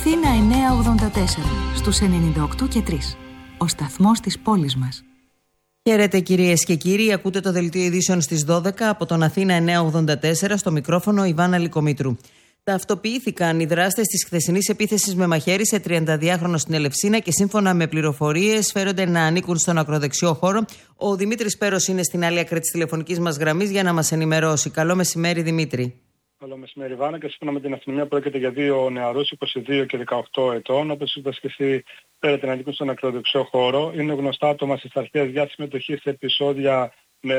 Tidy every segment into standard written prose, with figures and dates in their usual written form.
Αθήνα 984 στους 98 και 3. Ο σταθμός της πόλης μας. Χαίρετε κυρίες και κύριοι, ακούτε το δελτίο ειδήσεων στις 12 από τον Αθήνα 984, στο μικρόφωνο Ιβάνα Λικομήτρου. Ταυτοποιήθηκαν οι δράστες της χθεσινής επίθεσης με μαχαίρι σε 32χρονο στην Ελευσίνα και σύμφωνα με πληροφορίες φέρονται να ανήκουν στον ακροδεξιό χώρο. Ο Δημήτρης Πέρος είναι στην άλλη άκρη της τηλεφωνικής μας γραμμής για να μας ενημερώσει. Καλό μεσημέρι, Δημήτρη. Καλό μεσημέρι, Ιβάνα. Και σύμφωνα με την αστυνομία, πρόκειται για δύο νεαρούς, 22 και 18 ετών. Όπως είπες και εσύ, φέρεται να ανήκουν στον ακροδεξιό χώρο. Είναι γνωστά άτομα στις αρχές για συμμετοχή σε επεισόδια,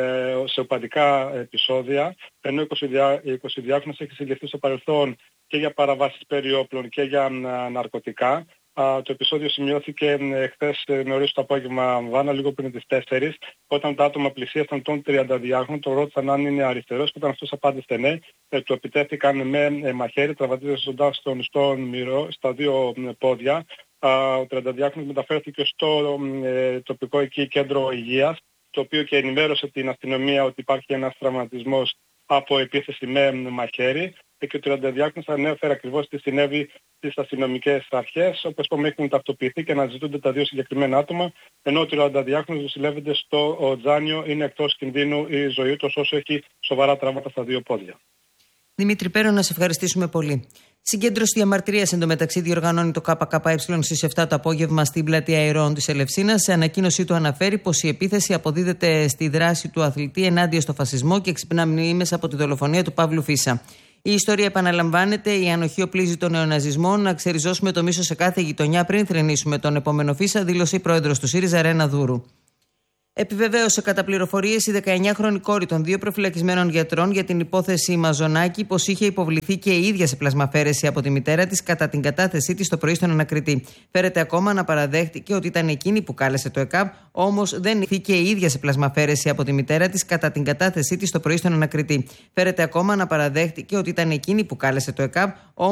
σε οπαδικά επεισόδια. Ενώ 22χρονος έχει συλληφθεί στο παρελθόν και για παραβάσεις περί όπλων και για ναρκωτικά. Το επεισόδιο σημειώθηκε χθες νωρίς το απόγευμα, Βάνα, λίγο πριν τις 4, όταν τα άτομα πλησίασαν τον 32χρονο, τον ρώτησαν αν είναι αριστερός και όταν αυτός απάντησε ναι, του επιτέθηκαν με μαχαίρι, τραυματίζοντας στον μυρό, στα δύο πόδια. Ο 32χρονος μεταφέρθηκε στο τοπικό εκεί κέντρο υγείας, το οποίο και ενημέρωσε την αστυνομία ότι υπάρχει ένας τραυματισμός από επίθεση με μαχαίρι, και ο 32χρονος ανέφερε ακριβώς τι συνέβη στις αστυνομικές αρχές. Όπως είπαμε, έχουν ταυτοποιηθεί και αναζητούνται τα δύο συγκεκριμένα άτομα, ενώ ο 32χρονος νοσηλεύεται στο Τζάνιο, είναι εκτός κινδύνου η ζωή του, όσο έχει σοβαρά τραύματα στα δύο πόδια. Δημήτρη Πέρο, να σε ευχαριστήσουμε πολύ. Συγκέντρωση διαμαρτυρίας εντωμεταξύ διοργανώνει το ΚΚΕ στις 7 το απόγευμα στην πλατεία Ηρών της Ελευσίνας. Σε ανακοίνωσή του αναφέρει πως η επίθεση αποδίδεται στη δράση του αθλητή ενάντια στο φασισμό και ξυπνά μνήμες από τη δολοφονία του Παύλου Φίσα. Η ιστορία επαναλαμβάνεται, η ανοχή οπλίζει τον νεοναζισμό. Να ξεριζώσουμε το μίσος σε κάθε γειτονιά πριν θρηνήσουμε τον επόμενο Φίσα, δήλωσε η πρόεδρος του ΣΥΡΙΖΑ, Ρένα Δούρου. Επιβεβαίωσε κατά πληροφορίες η 19χρονη κόρη των δύο προφυλακισμένων γιατρών για την υπόθεση Μαζονάκη πως είχε υποβληθεί και η ίδια σε πλασμαφαίρεση από τη μητέρα της κατά την κατάθεσή της το πρωί στον ανακριτή. Φέρεται ακόμα να παραδέχτηκε ότι ήταν εκείνη που κάλεσε το ΕΚΑΒ, όμως δεν ηχθήκε η ίδια σε πλασμαφαίρεση από τη μητέρα της κατά την κατάθεσή της το πρωί στον ανακριτή. Φέρεται ακόμα να παραδέχτηκε ότι ήταν εκείνη που κάλεσε το ΕΚΑΒ.